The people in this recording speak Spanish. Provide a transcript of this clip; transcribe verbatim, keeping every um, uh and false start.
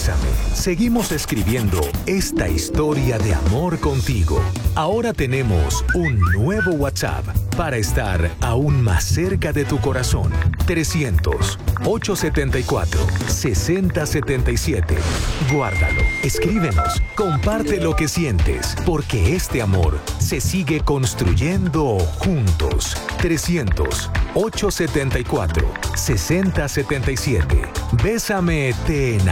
Bésame. Seguimos escribiendo esta historia de amor contigo. Ahora tenemos un nuevo WhatsApp para estar aún más cerca de tu corazón. trescientos, ochocientos setenta y cuatro, sesenta setenta y siete. Guárdalo, escríbenos, comparte lo que sientes, porque este amor se sigue construyendo juntos. trescientos, ochocientos setenta y cuatro, sesenta setenta y siete. Bésame, te enamoro.